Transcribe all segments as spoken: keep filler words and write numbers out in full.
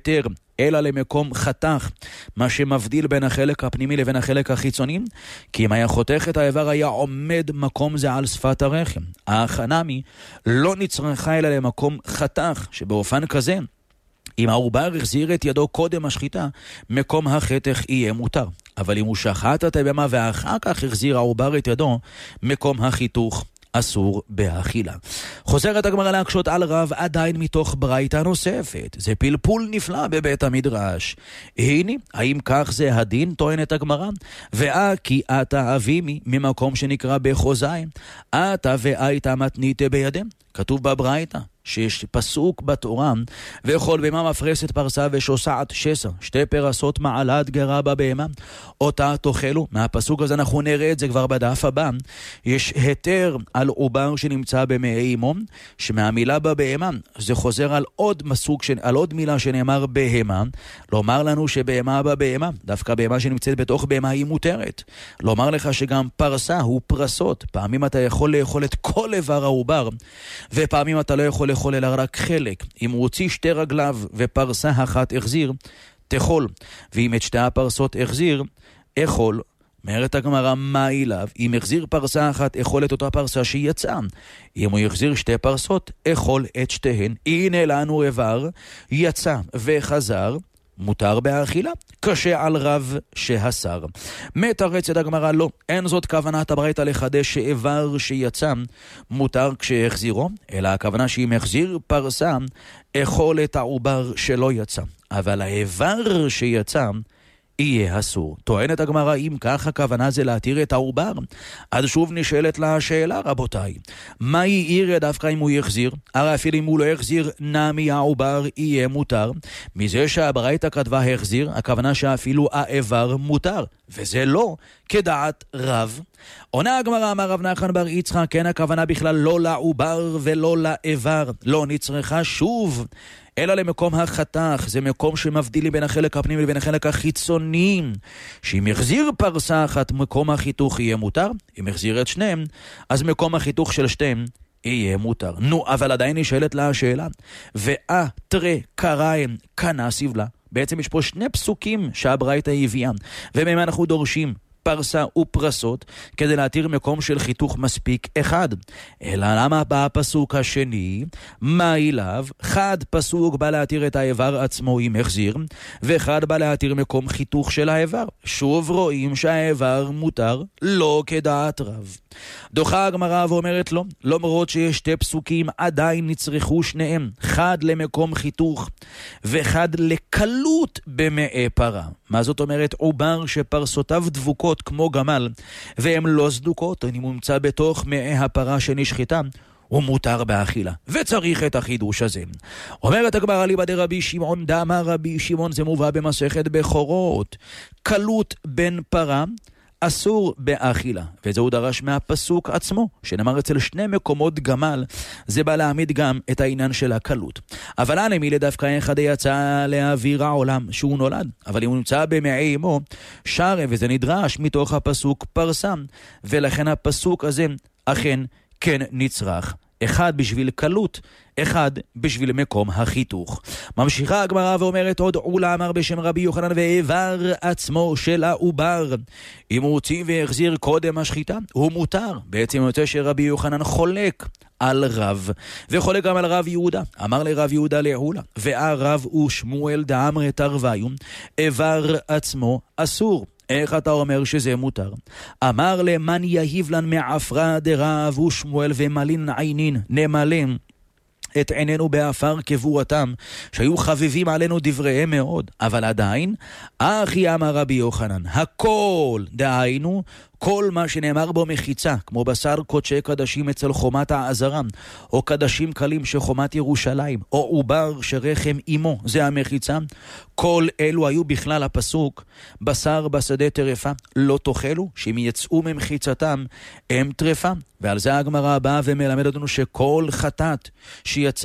היתר, אלא למקום חתך, מה שמבדיל בין החלק הפנימי לבין החלק החיצוני, כי אם היה חותך את האיבר היה עומד מקום זה על שפת הרחם. ההכנמי לא נצרכה אלא למקום חתך, שבאופן כזה, אם העובר החזיר את ידו קודם השחיטה, מקום החתך יהיה מותר. אבל אם הוא שחט את הבהמה ואחר כך החזיר העובר את ידו, מקום החיתוך אסור באכילה. חוזרת הגמרא להקשות על רב עדיין מתוך ברייתא נוספת. זה פלפול נפלא בבית המדרש. הנה, האם כך זה הדין? טוענת הגמרא. ואה כי אתה אבימי ממקום שנקרא בחוזיים. אתה והייתה מתנית בידם. כתוב בברייתא שיש פסוק בתורה, וכל בהמה מפרסת פרסה ושוסעת שסע, שתי פרסות מעלת גרה בבהמה, אותה תאכלו. מהפסוק הזה אנחנו נראה את זה כבר בדף הבא. יש היתר על עובר שנמצא במעי אמו, שמהמילה בבהמה זה חוזר על עוד מסוג, על עוד מילה שנאמר בהמה, לומר לנו שבהמה בבהמה, דווקא בהמה שנמצאת בתוך בהמה היא מותרת. לומר לך שגם פרסה הוא פרסות, פעמים אתה יכול לאכול את כל איבר העובר, ופעמים אתה לא יכול לאכול אלא רק חלק. אם הוא הוציא שתי רגליו ופרסה אחת החזיר, תאכול. ואם את שתי הפרסות החזיר, אכול. אומרת הגמרא, מה אליו? אם החזיר פרסה אחת, אכול את אותה פרסה שהיא יצאה. אם הוא החזיר שתי פרסות, אכול את שתיהן. הנה לנו איבר, יצא וחזר, מותר באכילה, קשה על רב שהסר. מתרצת הגמרא, לא, אין זאת כוונת הברייתא לחדש שאיבר שיצא מותר כשהחזירו, אלא הכוונה שאם החזיר פרסה, אכול את העובר שלא יצא. אבל האיבר שיצא יהיה אסור. טוענת הגמרא, אם כך הכוונה זה להתיר את העובר, אז שוב נשאלת לה השאלה, רבותיי, מה יהיה דווקא אם הוא יחזיר? הרי אפילו אם הוא לא יחזיר, נמי העובר יהיה מותר. מזה שהברייתא כתבה החזיר, הכוונה שאפילו האיבר מותר, וזה לא כדעת רב. עונה הגמרא, אמר רב נחמן בר יצחק, כן הכוונה בכלל לא לעובר ולא לאיבר, לא נצרכה שוב אלא למקום החתך. זה מקום שמבדיל בין החלק הפנימי לבין החלק החיצוני, שאם יחזיר פרסה אחת מקום החיתוך יהיה מותר, אם יחזיר את שניהם אז מקום החיתוך של שתיהם יהיה מותר. נו, אבל עדיין נשאלת לה השאלה, ואה תראה קראים קנה סבלה. בעצם יש פה שני פסוקים שהברייתא הביאה, ומהם אנחנו דורשים פרסה ופרסות כדי להתיר מקום של חיתוך מספיק אחד. אלא למה בא הפסוק השני? מה אליו? חד פסוק בא להתיר את האיבר עצמו עם החזיר, ואחד בא להתיר מקום חיתוך של האיבר. שוב רואים שהאיבר מותר לא כדעת רב. דוחה הגמרא ואומרת לו, למרות שיש שתי פסוקים עדיין נצרכו שניהם, חד למקום חיתוך וחד לקלות במעי פרה. מה זאת אומרת? עובר שפרסותיו דבוקות כמו גמל והן לא סדוקות, אני מומצא בתוך מעי הפרה שנשחיתה, הוא מותר באכילה, וצריך את החידוש הזה. אומרת הגמרא אליבא דרבי שמעון דאמר רבי שמעון, זה מובא במסכת בכורות, קלות בין פרה אסור באכילה, וזה הוא דרש מהפסוק עצמו, שנאמר אצל שני מקומות גמל, זה בא להעמיד גם את העניין של הקלות. אבל אנה מילי דווקא אחד יצא לאוויר העולם שהוא נולד, אבל אם הוא נמצא במעי אמו, שרה, וזה נדרש מתוך הפסוק פרסם, ולכן הפסוק הזה אכן כן נצרך. אחד בשביל קלות, אחד בשביל מקום החיתוך. ממשיכה הגמרא ואומרת עוד, עולה אמר בשם רבי יוחנן, ואיבר עצמו של העובר, אם הוא הוציא והחזיר קודם השחיטה, הוא מותר. בעצם יוצא שרבי יוחנן חולק על רב, וחולק גם על רב יהודה. אמר לרב יהודה לעולה, והרב הוא שמואל דאמרי תרוויום, איבר עצמו אסור. איך אתה אומר שזה מותר? אמר למן יהיב לן מעפרה דרב ושמואל ומלין עינין, נמלם את עינינו באפר כבורתם, שהיו חביבים עלינו דבריהם מאוד, אבל עדיין, אחי אמר רבי יוחנן, הכל דהיינו, כל מה שנאמר בו מחיצה, כמו בשר קודשי קדשים אצל חומת העזרה, או קדשים קלים שחומת ירושלים, או עובר שרחם אימו, זה המחיצה, כל אלו היו בכלל הפסוק, בשר בשדה טרפה, לא תאכלו, שהם יצאו ממחיצתם, הם טרפה. ועל זה הגמרא הבאה ומלמד אותנו שכל חטאת שיצאה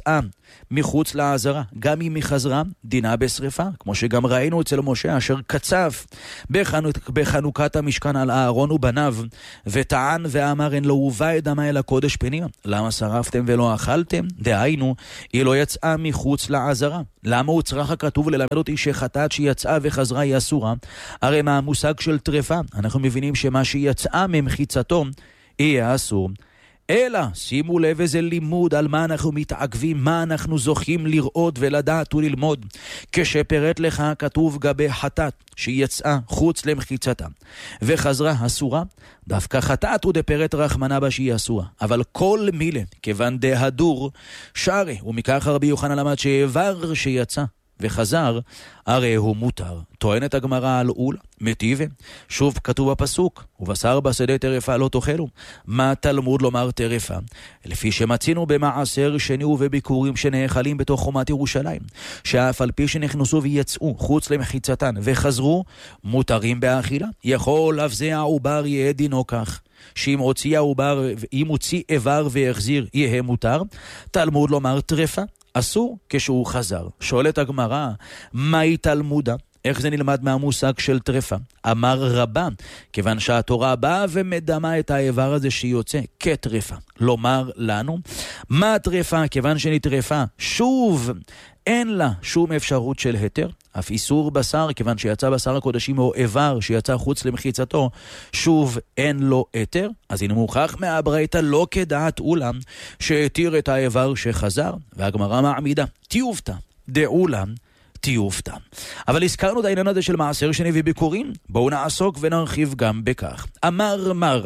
מחוץ לעזרה, גם אם היא חזרה, דינה בשריפה, כמו שגם ראינו אצל משה, אשר קצף בחנוכ... בחנוכת המשכן על אהרון ובניו, וטען ואמר, אין לא הובא את דמה אל הקודש פנימה. למה שרפתם ולא אכלתם? דהיינו, היא לא יצאה מחוץ לעזרה. למה הוא צריך הכתוב ללמד אותי שחטאת שיצאה וחזרה היא אסורה? הרי מה המושג של טרפה? אנחנו מבינים שמה שיצאה ממחיצתו יהיה אסור. אלא, שימו לב איזה לימוד על מה אנחנו מתעכבים, מה אנחנו זוכים לראות ולדעת וללמוד. כשפרט לך כתוב גבי חטאת שיצאה חוץ למחיצתה וחזרה אסורה, דווקא חטאת הוא דפרט רחמנה בה שהיא אסורה. אבל כל מילה, כיוון דהדור שרי, ומכך רבי יוחנן למד שאיבר שיצא וחזר, הרי הוא מותר. טוענת הגמרא על אול, מטיבה. שוב כתוב בפסוק, ובשר בשדה טרפה לא תאכלו. מה תלמוד לומר טרפה? לפי שמצינו במעשר שני ובביקורים שנאכלים בתוך חומת ירושלים, שאף על פי שנכנסו ויצאו חוץ למחיצתן וחזרו, מותרים באכילה. יכול אף זה העובר יהיה דינו כך, שאם הוציא העובר, אם הוציא איבר והחזיר, יהיה מותר. תלמוד לומר טרפה אסור כשהוא חזר. שואלת הגמרא, מהי תלמודה? איך זה נלמד מהמושג של טרפה? אמר רבה, כיוון שהתורה באה ומדמה את האיבר הזה שיוצא כטרפה. לומר לנו, מה טרפה? כיוון שנטרפה, שוב, אין לה שום אפשרות של היתר. אף איסור בשר, כיוון שיצא בשר הקודשים או איבר שיצא חוץ למחיצתו, שוב אין לו היתר. אז הנה מוכח מהברייתא לא כדעת אולם שהתיר את האיבר שחזר, והגמרא מעמידה תיובתא דאולם תיובתא. אבל הזכרנו את העניין הזה של מעשר שני וביקורים, בואו נעסוק ונרחיב גם בכך. אמר מר,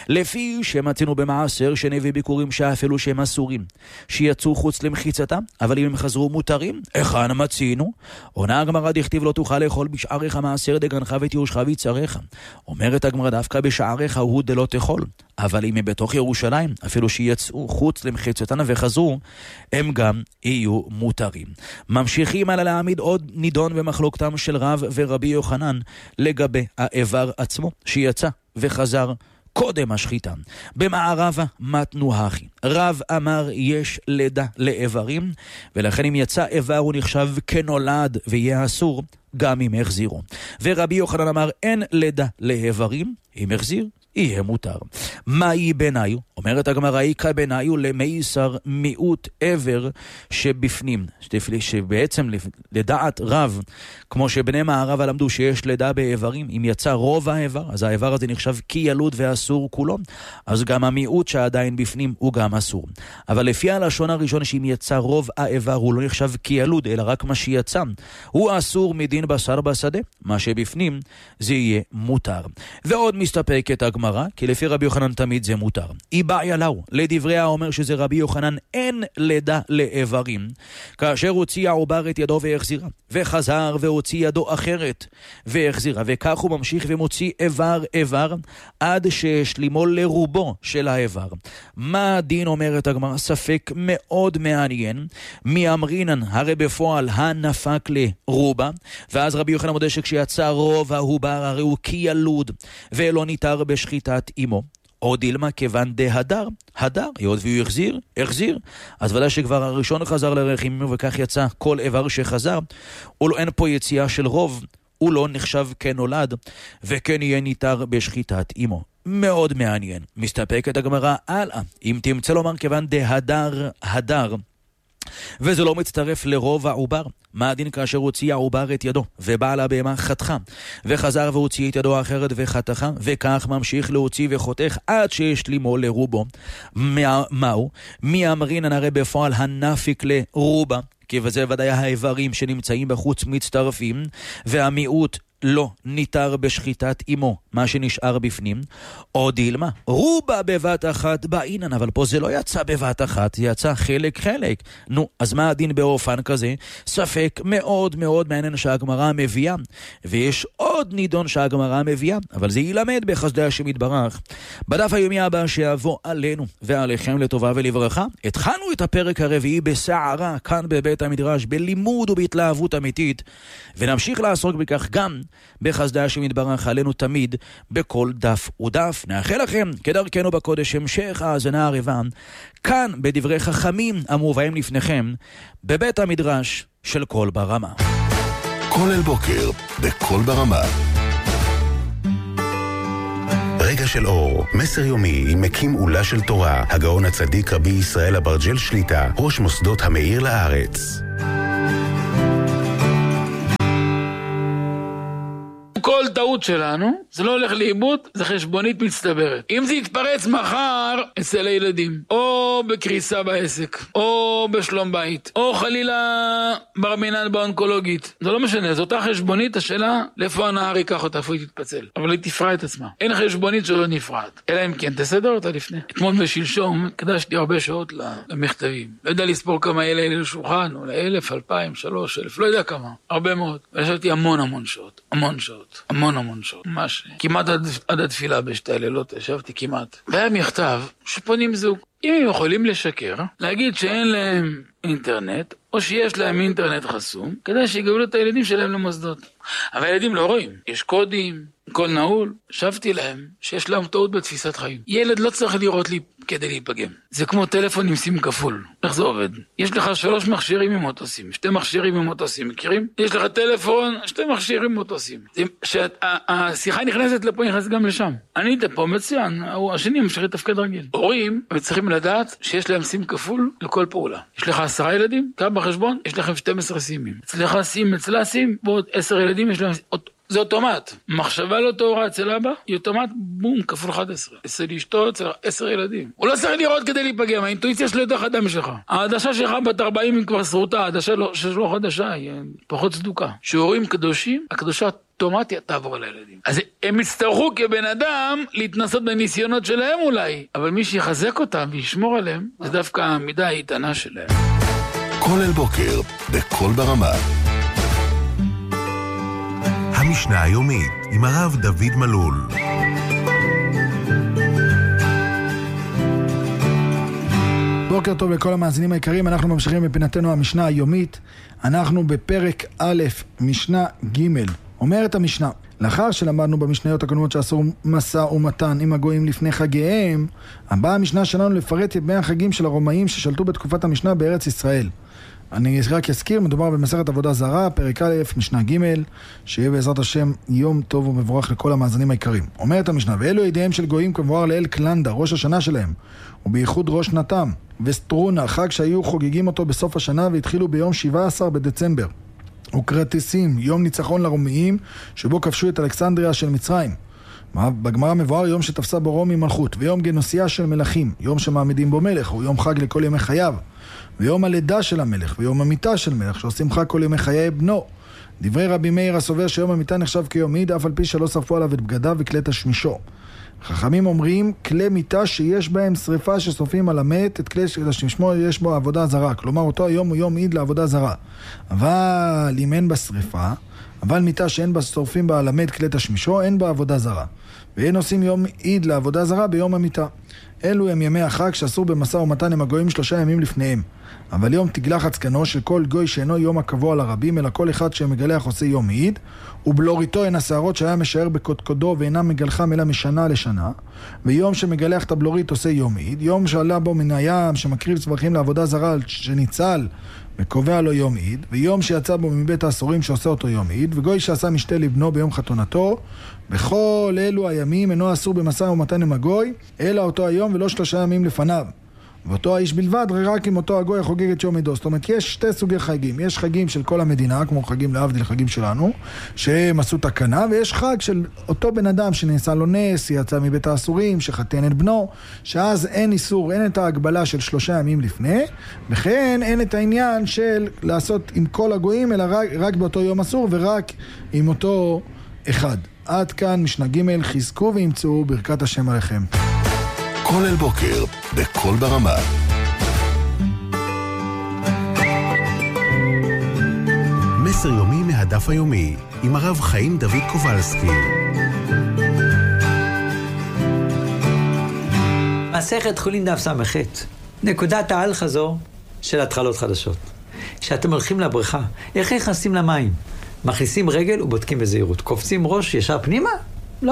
לפי שמצינו במעשר שני וביקורים שאפילו שהם אסורים, שיצאו חוץ למחיצתם, אבל אם הם חזרו מותרים, היכן מצינו? עונה הגמרא דכתיב לא תוכל לאכול בשעריך מעשר דגנך ותירושך ויצריך. אומרת הגמרא דווקא בשעריך הוא דלא תאכול. אבל אם הם בתוך ירושלים, אפילו שיצאו חוץ למחיצתם וחזרו, הם גם יהיו מותרים. ממשיכים על להעמיד עוד נידון במחלוקתם של רב ורבי יוחנן לגבי האיבר עצמו שיצא וחזר קודם השחיטה. במערבה מתנו הכי. רב אמר יש לידה לאיברים, ולכן אם יצא איבר הוא נחשב כנולד ויהיה אסור גם אם החזירו. ורבי יוחנן אמר אין לידה לאיברים, אם החזיר יהיה מותר. מהי ביניו? אומרת הגמרא, איקה ביניו למייסר מיעוט עבר שבפנים, שבעצם לדעת רב, כמו שבני מערב למדו שיש לידה באיברים, אם יצא רוב האיבר, אז האיבר הזה נחשב כילוד ואסור כולו, אז גם המיעוט שעדיין בפנים הוא גם אסור. אבל לפי הלשון הראשון, שאם יצא רוב האיבר הוא לא נחשב כילוד, אלא רק מה שיצא, הוא אסור מדין בשר בשדה, מה שבפנים זה יהיה מותר. ועוד מסתפקת הגמרא, כי לפי רבי יוחנן תמיד זה מותר. איבעיה לאו, לדבריה אומר שזה רבי יוחנן אין לידה לאיברים, כאשר הוציא העובר את ידו והחזירה, וחזר והוציא ידו אחרת והחזירה, וכך הוא ממשיך ומוציא איבר איבר עד שהשלימו לרובו של האיבר. מה הדין? אומרת הגמרא, ספק מאוד מעניין. מי אמרינן? הרי בפועל הנפק לרובה, ואז רבי יוחנן מודה שכשיצא רוב העובר הרי הוא כילוד ולא ניתר בשחיטת אמו. או דילמה כיוון דהדר, הדר, יוד והוא החזיר, החזיר. אז ודאי שכבר הראשון חזר לרחם וכך יצא כל איבר שחזר, או לא, אין פה יציאה של רוב, הוא לא נחשב כנולד, וכן יהיה ניתר בשחיטת אמו. מאוד מעניין. מסתפקת הגמרא הלאה. אם תמצא לומר כיוון דהדר, הדר, וזה לא מצטרף לרוב העובר, מה הדין כאשר הוציא העובר את ידו ובעל הבהמה חתכה וחזר והוציא את ידו האחרת וחתכה, וכך ממשיך להוציא וחותך עד שישלימו לרובו? מהו? מי אמרינן? הרי בפועל הנפיק לרובה, כי וזה ודאי האיברים שנמצאים בחוץ מצטרפים, והמיעוט לא ניתר בשחיטת אמו, מה שנשאר בפנים. או דילמה, רובה בבת אחת בעינן, אבל פה זה לא יצא בבת אחת, זה יצא חלק חלק. נו, אז מה הדין באופן כזה? ספק מאוד מאוד מעניין שהגמרא מביאה, ויש עוד נידון שהגמרא מביאה, אבל זה ילמד בחסדי השם יתברך בדף היומי הבא שיבוא עלינו ועליכם לטובה ולברכה. התחלנו את הפרק הרביעי בסערה כאן בבית המדרש, בלימוד ובהתלהבות אמיתית, ונמשיך לעסוק בכך גם בחסדי השם יתברך עלינו תמיד בכל דף ודף. נאחל לכם כדרכנו בקודש המשך האזנה ערבה כאן בדברי חכמים המובאים לפניכם בבית המדרש של קול ברמה. כל אל בוקר בקול ברמה. רגע של אור, מסר יומי עם מקים עולה של תורה, הגאון הצדיק רבי ישראל אברג'ל שליטה, ראש מוסדות המאיר לארץ. כל טעות שלנו, זה לא הולך לאיבוד, זה חשבונית מצטברת. אם זה יתפרץ מחר אצל הילדים, או בקריסה בעסק, או בשלום בית, או חלילה ברמינן באונקולוגית, זה לא משנה, זו אותה חשבונית, השאלה לאיפה הנער ייקח אותה, איפה היא תתפצל. אבל היא תפרע את עצמה. אין חשבונית שלא נפרעת. אלא אם כן, תסדר אותה לפני. אתמול ושלשום, קדשתי הרבה שעות למכתבים. לא יודע לספור כמה אלה אלה לשולחן, אולי אלף, אלפיים, שלוש, אלף, לא יודע כמה. הרבה מאוד. וישבתי המון המון שעות. המון שעות. המון המון שעות. ממש. כמעט עד, עד התפילה בשתי הלילות, ישבתי כמעט. והיה מכתב שפונים זוג. אם הם יכולים לשקר, להגיד שאין להם אינטרנט, או שיש להם אינטרנט חסום, כדי שיגבלו את הילדים שלהם למוסדות. אבל הילדים לא רואים. יש קודים, כל נעול. שבתי להם שיש להם טעות בתפיסת חיים. ילד לא צריך לראות לי כדי להיפגם. זה כמו טלפון עם סים כפול. איך זה עובד? יש לך שלוש מכשירים עם אוטוסים, שתי מכשירים עם אוטוסים, מכירים? יש לך טלפון, שתי מכשירים עם אוטוסים. שהשיחה נכנסת לפה, נכנסת גם לשם. אני איתה פה מצוין, השני ממשיך לתפקד רגיל. הורים צריכים לדעת שיש להם סים כפול לכל פעולה. יש לך עשרה ילדים, כמה בחשבון? יש לכם שתים עשרה סימים. אצלך סים, אצלה סים, ועוד עשר ילדים יש להם... זה אוטומט. מחשבה לא תאורה אצל אבא, היא אוטומט, בום, כפול אחת עשרה. אצל אשתו, אצל עשר ילדים. הוא לא צריך לראות כדי להיפגם, האינטואיציה שלו יותר חדה משלך. העדשה שלך בת ארבעים היא כבר שרוטה, העדשה שלו חדשה, היא פחות צדוקה. שהורים קדושים, הקדושה אוטומטית תעבור לילדים. אז הם יצטרכו כבן אדם להתנסות בניסיונות שלהם אולי, אבל מי שיחזק אותם וישמור עליהם, זה דווקא המידה האיתנה שלהם. כל אל בוקר בקול ברמה. המשנה היומית עם הרב דוד מלול. בוקר טוב לכל המאזינים היקרים, אנחנו ממשיכים בפינתנו המשנה היומית. אנחנו בפרק א', משנה ג'. אומרת המשנה, לאחר שלמדנו במשניות הקודמות שאסור משא ומתן עם הגויים לפני חגיהם, הבאה המשנה שלנו לפרט את ימי החגים של הרומאים ששלטו בתקופת המשנה בארץ ישראל. אני רק אזכיר, מדובר במסכת עבודה זרה, פרק א', משנה ג', שיהיה בעזרת השם יום טוב ומבורך לכל המאזינים העיקרים. אומרת המשנה, ואלו ידיהם של גויים כמבואר לאל קלנדה, ראש השנה שלהם, ובייחוד ראש שנתם, וסטרונה, חג שהיו חוגגים אותו בסוף השנה והתחילו ביום שבעה עשר בדצמבר. וקרטיסים, יום ניצחון לרומיים, שבו כבשו את אלכסנדריה של מצרים. בגמרא מבואר יום שתפסה בו רומי מלכות, ויום גנוסיה של מלכים, יום שמעמידים בו מלך, הוא יום חג לכל ימי חייו. ויום הלידה של המלך, ויום המיטה של מלך, שעושים חג כל ימי חיי בנו. דברי רבי מאיר הסובר שיום המיטה נחשב כיום עיד, אף על פי שלא שרפו עליו את בגדיו וכלי תשמישו. חכמים אומרים, כלי מיטה שיש בהם שריפה ששורפים על המת, את כלי תשמישו יש בו עבודה זרה. כלומר, אותו היום הוא יום עיד לעבודה זרה. אבל אם אין בה שריפה, אבל מיטה שאין בה שורפים בה על המת כלי תשמישו, אין בה עבודה זרה. ואין עושים יום עיד לעבודה זרה ביום המיטה. אלו הם ימי החג שאסור במשא ומתן עם הגויים שלושה ימים לפניהם. אבל יום תגלח עצקנו של כל גוי שאינו יום הקבוע לרבים, אלא כל אחד שמגלח עושה יום עיד, ובלוריתו הן השערות שהיה משער בקודקודו ואינם מגלחם אלא משנה לשנה, ויום שמגלח את הבלורית עושה יום עיד, יום שעלה בו מן הים שמקריב צמחים לעבודה זרה שניצל וקובע לו יום עיד, ויום שיצא בו מבית האסורים שעושה אותו יום עיד, וגוי שעשה משתה לבנו ביום חתונתו, בכל אלו הימים אינו אסור במשא ומתן עם הגוי, אלא אותו היום ולא שלושה ימים לפניו. ואותו האיש בלבד, רק עם אותו הגוי החוגג את יום עידו. זאת אומרת, יש שתי סוגי חגים. יש חגים של כל המדינה, כמו חגים להבדיל, חגים שלנו, שהם עשו תקנה, ויש חג של אותו בן אדם שנעשה לו נס, יצא מבית האסורים, שחתן את בנו, שאז אין איסור, אין את ההגבלה של שלושה ימים לפני, וכן אין את העניין של לעשות עם כל הגויים, אלא רק, רק באותו יום אסור, ורק עם אותו אחד. עד כאן משנה ג', חזקו וימצאו ברכת השם עליכם. כל אל בוקר בקול ברמה. מסר יומי מהדף היומי עם הרב חיים דוד קובלסקי. מסכת חולין דף ס"ח, נקודת העל חזור של התחלות חדשות. כשאתם הולכים לבריכה, איך נכנסים למים? מכניסים רגל ובודקים בזהירות. קופצים ראש ישר פנימה? לא.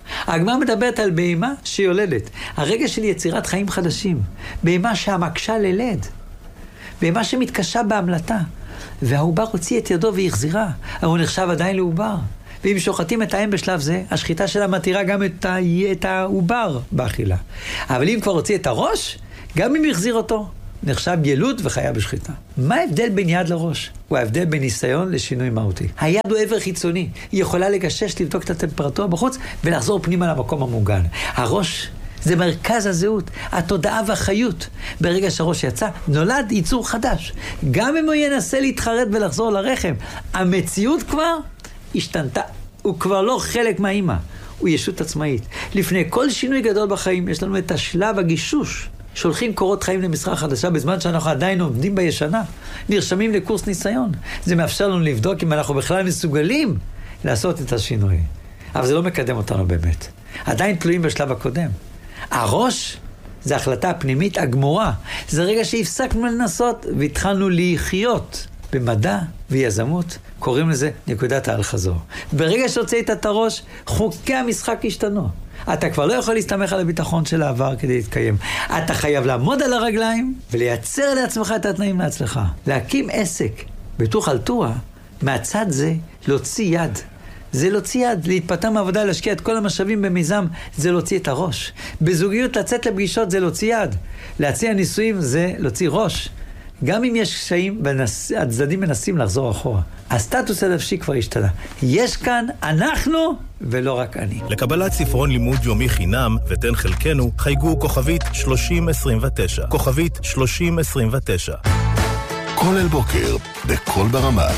הגמרא מדברת על בהמה שיולדת. הרגע של יצירת חיים חדשים. בהמה שהמקשה ללד. בהמה שמתקשה בהמלטה. והעובר הוציא את ידו והחזירה. אבל הוא נחשב עדיין לעובר. ואם שוחטים את האם בשלב זה, השחיטה שלה מתירה גם את, ה... את העובר באכילה. אבל אם כבר הוציא את הראש, גם אם יחזיר אותו, נחשב ילוד וחיה בשחיטה. מה ההבדל בין יד לראש? הוא ההבדל בין ניסיון לשינוי מהותי. היד הוא עבר חיצוני. היא יכולה לגשש, לבדוק את הטמפרטורה בחוץ, ולחזור פנימה למקום המוגן. הראש זה מרכז הזהות, התודעה והחיות. ברגע שהראש יצא, נולד ייצור חדש. גם אם הוא ינסה להתחרט ולחזור לרחם, המציאות כבר השתנתה. הוא כבר לא חלק מהאימא. הוא ישות עצמאית. לפני כל שינוי גדול בחיים, יש לנו את השלב הגישוש. שולחים קורות חיים למשרה חדשה בזמן שאנחנו עדיין עומדים בישנה. נרשמים לקורס ניסיון. זה מאפשר לנו לבדוק אם אנחנו בכלל מסוגלים לעשות את השינוי. אבל זה לא מקדם אותנו באמת. עדיין תלויים בשלב הקודם. הראש זה החלטה הפנימית הגמורה. זה רגע שהפסקנו לנסות והתחלנו לחיות. במדע ויזמות קוראים לזה נקודת האל-חזור. ברגע שהוצאת את הראש, חוקי המשחק השתנו. אתה כבר לא יכול להסתמך על הביטחון של העבר כדי להתקיים. אתה חייב לעמוד על הרגליים ולייצר לעצמך את התנאים להצלחה. להקים עסק בתוך אלתורה, מהצד זה להוציא יד. זה להוציא יד, להתפטר מעבודה, להשקיע את כל המשאבים במיזם, זה להוציא את הראש. בזוגיות לצאת לפגישות זה להוציא יד. להציע נישואים זה להוציא ראש. גם אם יש קשיים, הצדדים מנסים לחזור אחורה. הסטטוס הנפשי כבר השתנה. יש כאן אנחנו ולא רק אני. לקבלת ספרון לימוד יומי חינם ותן חלקנו, חייגו כוכבית שלושים עשרים ותשע. כוכבית שלושים עשרים ותשע. כל אל בוקר, בכל ברמה.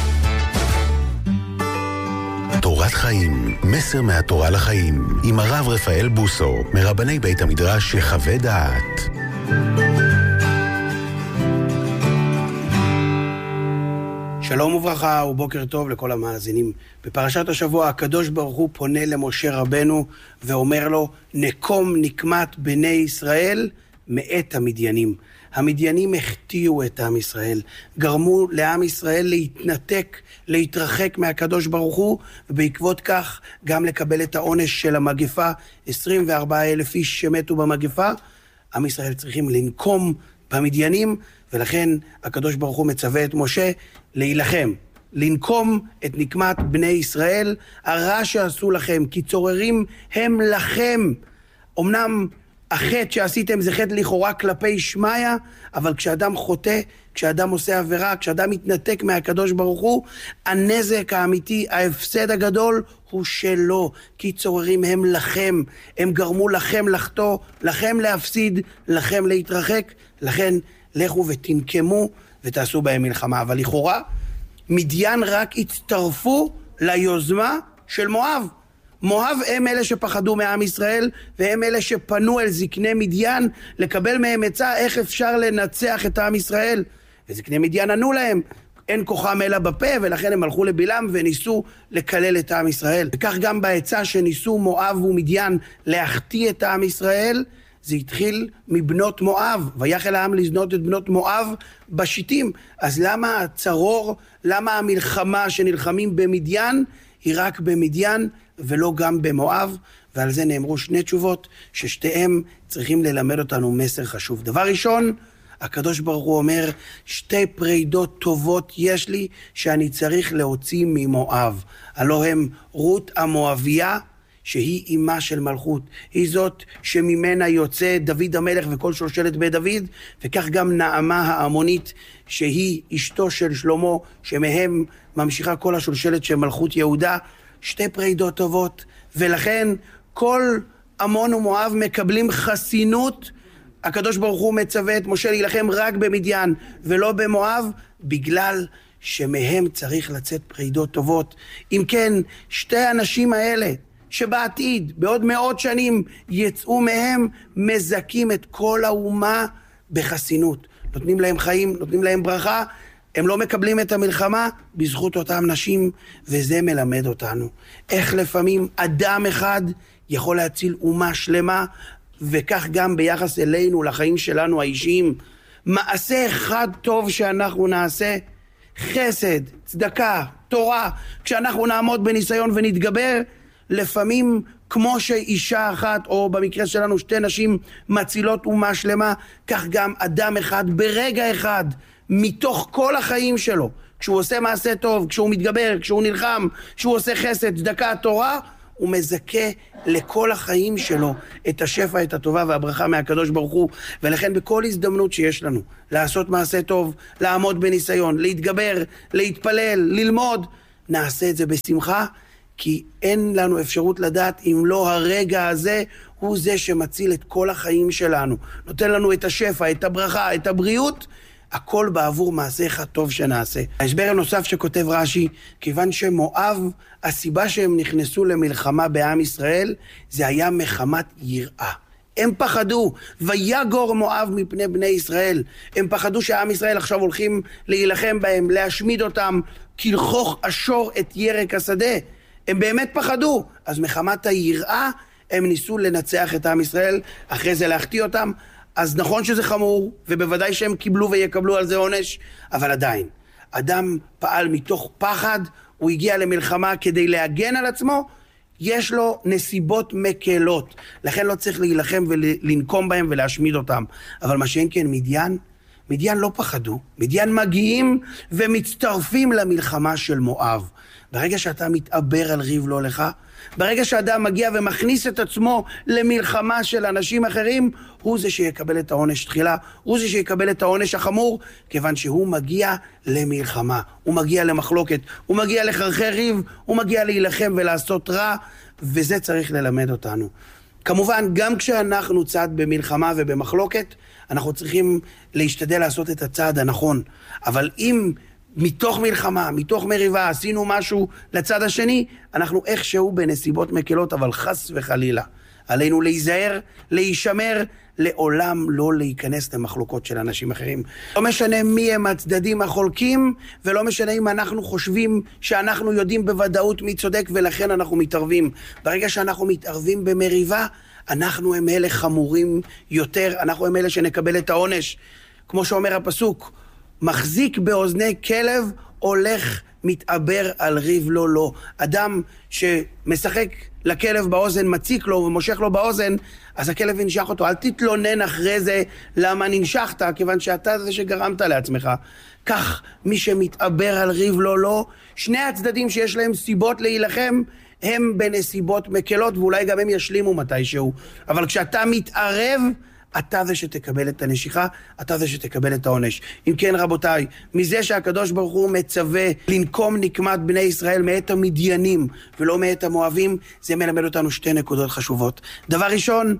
תורת חיים, מסר מהתורה לחיים, עם הרב רפאל בוסו, מרבני בית המדרש יחווה דעת. שלום וברכה ובוקר טוב לכל המאזינים. בפרשת השבוע הקדוש ברוך הוא פונה למשה רבנו ואומר לו, נקום נקמת בני ישראל מאת המדיינים. המדיינים החטיאו את עם ישראל, גרמו לעם ישראל להתנתק, להתרחק מהקדוש ברוך הוא, ובעקבות כך גם לקבל את העונש של המגפה, עשרים וארבעה אלף איש שמתו במגפה. עם ישראל צריכים לנקום במדיינים, ולכן הקדוש ברוך הוא מצווה את משה להילחם, לנקום את נקמת בני ישראל, הרע שעשו לכם, כי צוררים הם לכם. אמנם החטא שעשיתם זה חטא לכאורה כלפי שמיה, אבל כשאדם חוטא, כשאדם עושה עבירה, כשאדם מתנתק מהקדוש ברוך הוא, הנזק האמיתי, ההפסד הגדול הוא שלו, כי צוררים הם לכם, הם גרמו לכם לחטוא, לכם להפסיד, לכם להתרחק, לכן לכו ותנקמו ותעשו בהם מלחמה. אבל לכאורה, מדיין רק הצטרפו ליוזמה של מואב. מואב הם אלה שפחדו מעם ישראל, והם אלה שפנו אל זקני מדיין לקבל מהם עצה איך אפשר לנצח את עם ישראל. וזקני מדיין ענו להם, אין כוחם אלא בפה, ולכן הם הלכו לבלעם וניסו לקלל את עם ישראל. וכך גם בעצה שניסו מואב ומדיין להחטיא את עם ישראל, זה התחיל מבנות מואב, ויחל העם לזנות את בנות מואב בשיטים. אז למה הצרור, למה המלחמה שנלחמים במדיין, היא רק במדיין ולא גם במואב? ועל זה נאמרו שני תשובות, ששתיהם צריכים ללמד אותנו מסר חשוב. דבר ראשון, הקדוש ברוך הוא אומר, שתי פרידות טובות יש לי שאני צריך להוציא ממואב. הלא הם רות המואביה, שהיא אימה של מלכות, היא זאת שממנה יוצא דוד המלך וכל שושלת בית דוד, וכך גם נעמה העמונית, שהיא אשתו של שלמה, שמהם ממשיכה כל השושלת של מלכות יהודה. שתי פרידות טובות, ולכן כל עמון ומואב מקבלים חסינות. הקדוש ברוך הוא מצווה את משה להילחם רק במדיין ולא במואב, בגלל שמהם צריך לצאת פרידות טובות. אם כן, שתי האנשים האלה, שבעתיד, בעוד מאות שנים, יצאו מהם, מזכים את כל האומה בחסינות. נותנים להם חיים, נותנים להם ברכה, הם לא מקבלים את המלחמה בזכות אותם נשים, וזה מלמד אותנו. איך לפעמים אדם אחד יכול להציל אומה שלמה, וכך גם ביחס אלינו, לחיים שלנו האישיים. מעשה אחד טוב שאנחנו נעשה, חסד, צדקה, תורה, כשאנחנו נעמוד בניסיון ונתגבר, לפעמים כמו שאישה אחת, או במקרה שלנו שתי נשים מצילות אומה שלמה, כך גם אדם אחד ברגע אחד, מתוך כל החיים שלו, כשהוא עושה מעשה טוב, כשהוא מתגבר, כשהוא נלחם, כשהוא עושה חסד, צדקה, תורה, הוא מזכה לכל החיים שלו את השפע, את הטובה והברכה מהקדוש ברוך הוא. ולכן בכל הזדמנות שיש לנו לעשות מעשה טוב, לעמוד בניסיון, להתגבר, להתפלל, ללמוד, נעשה את זה בשמחה, כי אין לנו אפשרות לדעת אם לא הרגע הזה הוא זה שמציל את כל החיים שלנו, נותן לנו את השפע, את הברכה, את הבריאות, הכל בעבור מעשה אחד טוב שנעשה. ההסבר הנוסף שכותב רש"י, כיוון שמואב, הסיבה שהם נכנסו למלחמה בעם ישראל, זה היה מחמת יראה. הם פחדו, ויגור מואב מפני בני ישראל. הם פחדו שעם ישראל עכשיו הולכים להילחם בהם, להשמיד אותם, כלכוך אשור את ירק השדה. הם באמת פחדו, אז מחמת היראה הם ניסו לנצח את עם ישראל, אחרי זה להחטיא אותם. אז נכון שזה חמור, ובוודאי שהם קיבלו ויקבלו על זה עונש, אבל עדיין, אדם פעל מתוך פחד, הוא הגיע למלחמה כדי להגן על עצמו, יש לו נסיבות מקלות, לכן לא צריך להילחם ולנקום בהם ולהשמיד אותם. אבל מה שאין כן מדיין, מדיין לא פחדו, מדיין מגיעים ומצטרפים למלחמה של מואב. ברגע שאתה מתעבר על ריב לא לך, ברגע שאדם מגיע ומכניס את עצמו למלחמה של אנשים אחרים, הוא זה שיקבל את העונש תחילה, הוא זה שיקבל את העונש החמור, כיוון שהוא מגיע למלחמה, הוא מגיע למחלוקת, הוא מגיע לחרחר ריב, הוא מגיע להילחם ולעשות רע, וזה צריך ללמד אותנו. כמובן, גם כשאנחנו צד במלחמה ובמחלוקת, אנחנו צריכים להשתדל לעשות את הצעד הנכון. אבל אם מתוך מלחמה, מתוך מריבה, עשינו משהו לצד השני, אנחנו איכשהו בנסיבות מקלות, אבל חס וחלילה. עלינו להיזהר, להישמר, לעולם לא להיכנס למחלוקות של אנשים אחרים. לא משנה מי הם הצדדים החולקים, ולא משנה אם אנחנו חושבים שאנחנו יודעים בוודאות מי צודק, ולכן אנחנו מתערבים. ברגע שאנחנו מתערבים במריבה, אנחנו הם אלה חמורים יותר, אנחנו הם אלה שנקבל את העונש. כמו שאומר הפסוק, מחזיק באוזני כלב, הולך מתעבר על ריב לא לא. אדם שמשחק לכלב באוזן, מציק לו ומושך לו באוזן, אז הכלב ינשך אותו. אל תתלונן אחרי זה למה ננשכת, כיוון שאתה זה שגרמת לעצמך. כך מי שמתעבר על ריב לא לא, שני הצדדים שיש להם סיבות להילחם, הם בנסיבות מקלות, ואולי גם הם ישלימו מתישהו. אבל כשאתה מתערב, אתה זה שתקבל את הנשיכה, אתה זה שתקבל את העונש. אם כן רבותיי, מזה שהקדוש ברוך הוא מצווה לנקום נקמת בני ישראל מאת המדיינים ולא מאת המואבים, זה מלמד אותנו שתי נקודות חשובות. דבר ראשון,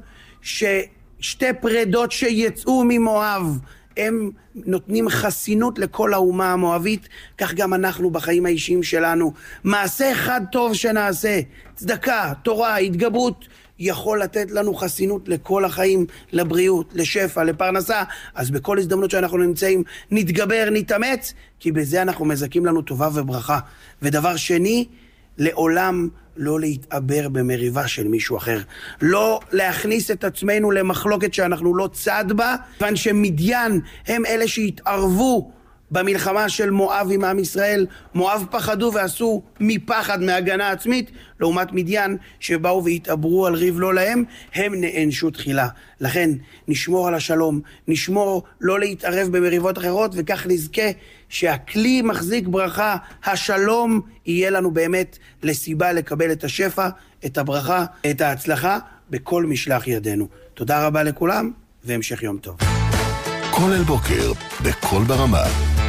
ששתי פרדות שיצאו ממואב, הם נותנים חסינות לכל האומה המואבית, כך גם אנחנו בחיים האישיים שלנו. מעשה אחד טוב שנעשה, צדקה, תורה, התגברות, יכול לתת לנו חסינות לכל החיים, לבריאות, לשפע, לפרנסה. אז בכל הזדמנות שאנחנו נמצאים, נתגבר, נתאמץ, כי בזה אנחנו מזכים לנו טובה וברכה. ודבר שני, לעולם לא להתעבר במריבה של מישהו אחר. לא להכניס את עצמנו למחלוקת שאנחנו לא צד בה, כיוון שמדיין הם אלה שהתערבו במלחמה של מואב עם עם ישראל. מואב פחדו ועשו מפחד מהגנה עצמית, לעומת מדיין שבאו והתעברו על ריב לא להם, הם נענשו תחילה. לכן נשמור על השלום, נשמור לא להתערב במריבות אחרות, וכך נזכה שהכלי מחזיק ברכה, השלום, יהיה לנו באמת לסיבה לקבל את השפע, את הברכה, את ההצלחה בכל משלח ידינו. תודה רבה לכולם והמשך יום טוב. כל אל בוקר בכל ברמה.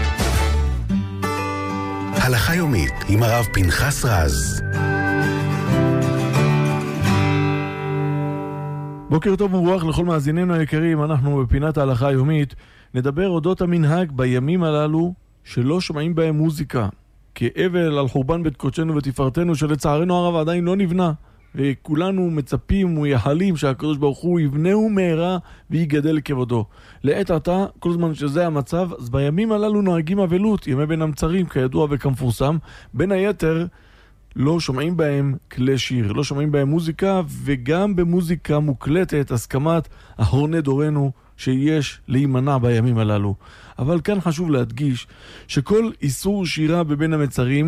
הלכה יומית עם הרב פנחס רז. בוקר טוב ומבורך לכל מאזיננו היקרים. אנחנו בפינת ההלכה היומית נדבר אודות המנהג בימים הללו שלא שומעים בהם מוזיקה, כאבל על חורבן בית קודשנו ותפארתנו, שלצערנו הרב עדיין לא נבנה, וכולנו מצפים ומייחלים שהקדוש ברוך הוא יבנהו מהרה ויגדל לכבודו. לעת עתה, כל זמן שזה המצב, אז בימים הללו נוהגים אבלות, ימי בין המצרים כידוע וכמפורסם. בין היתר לא שומעים בהם כלי שיר, לא שומעים בהם מוזיקה, וגם במוזיקה מוקלטת הסכמת אחרוני דורנו שיש להימנע בימים הללו. אבל כאן חשוב להדגיש שכל איסור שירה בבין המצרים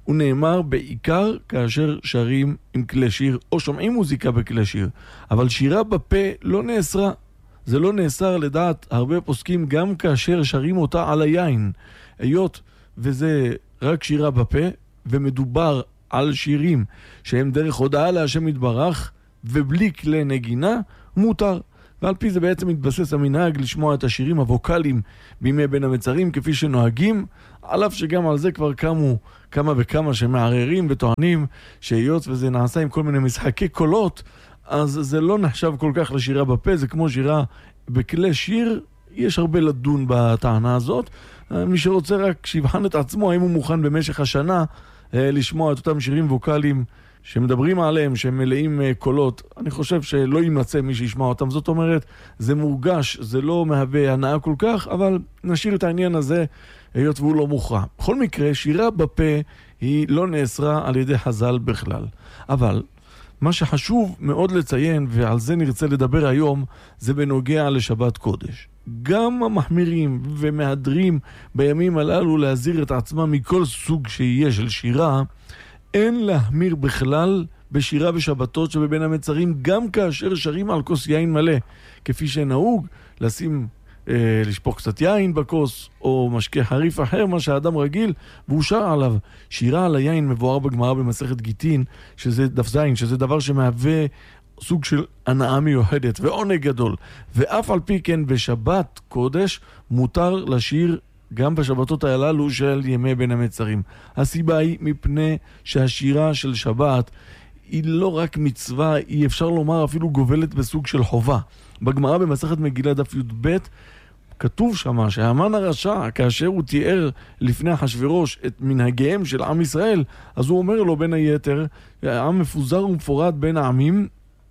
הוא נאמר בעיקר כאשר שרים עם כלי שיר או שומעים מוזיקה בכלי שיר. אבל שירה בפה לא נאסרה. זה לא נאסר לדעת הרבה פוסקים גם כאשר שרים אותה על היין. היות וזה רק שירה בפה ומדובר על שירים שהם דרך הודעה להשם יתברך ובלי כלי נגינה, מותר. ועל פי זה בעצם מתבסס המנהג לשמוע את השירים הווקליים בימי בין המצרים כפי שנוהגים, על אף שגם על זה כבר קמו כמה וכמה שמערערים וטוענים שהיות וזה נעשה עם כל מיני משחקי קולות, אז זה לא נחשב כל כך לשירה בפה, זה כמו שירה בכלי שיר. יש הרבה לדון בטענה הזאת. מי שרוצה רק שיבחן את עצמו האם הוא מוכן במשך השנה לשמוע את אותם שירים ווקליים שמדברים עליהם, שהם מלאים קולות. אני חושב שלא יימצא מי שישמע אותם. זאת אומרת, זה מורגש, זה לא מהווה הנאה כל כך, אבל נשאיר את העניין הזה היות והוא לא מוכרע. בכל מקרה, שירה בפה היא לא נאסרה על ידי חז"ל בכלל. אבל מה שחשוב מאוד לציין, ועל זה נרצה לדבר היום, זה בנוגע לשבת קודש. גם המחמירים ומהדרים בימים הללו להזהיר את עצמם מכל סוג שיהיה של שירה, אין להחמיר בכלל בשירה בשבתות שבבין המצרים, גם כאשר שרים על כוס יין מלא, כפי שנהוג לשים, אה, לשפוך קצת יין בכוס, או משקה חריף אחר, מה שהאדם רגיל, והוא שר עליו. שירה על היין מבואר בגמרא במסכת גיטין, שזה דף זין, שזה דבר שמהווה סוג של הנאה מיוחדת ועונג גדול. ואף על פי כן בשבת קודש מותר לשיר גם בשבתות הללו של ימי בין המצרים. הסיבה היא מפני שהשירה של שבת היא לא רק מצווה, היא אפשר לומר אפילו גובלת בסוג של חובה. בגמרא במסכת מגילה דף י"ב כתוב שמה שהמן הרשע, כאשר הוא תיאר לפני אחשוורוש את מנהגיהם של עם ישראל, אז הוא אומר לו בין היתר, העם מפוזר ומפורד בין העמים.